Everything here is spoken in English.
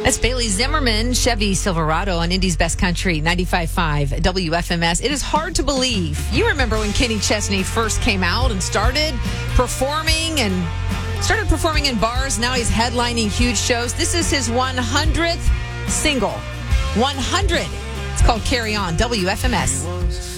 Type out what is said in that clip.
That's Bailey Zimmerman, Chevy Silverado on Indy's Best Country, 95.5 WFMS. It is hard to believe. You remember when Kenny Chesney first came out and started performing in bars. Now he's headlining huge shows. This is his 100th single. 100. It's called Carry On, WFMS.